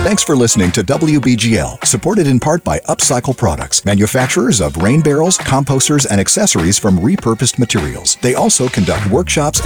Thanks for listening to WBGL, supported in part by Upcycle Products, manufacturers of rain barrels, composters, and accessories from repurposed materials. They also conduct workshops